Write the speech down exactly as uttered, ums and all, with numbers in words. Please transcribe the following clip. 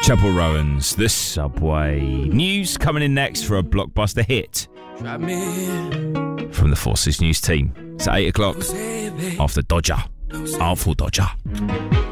Chapel Rowans, The Subway. News coming in next for a blockbuster hit from the Forces News team. It's at eight o'clock after Dodger, Artful Dodger.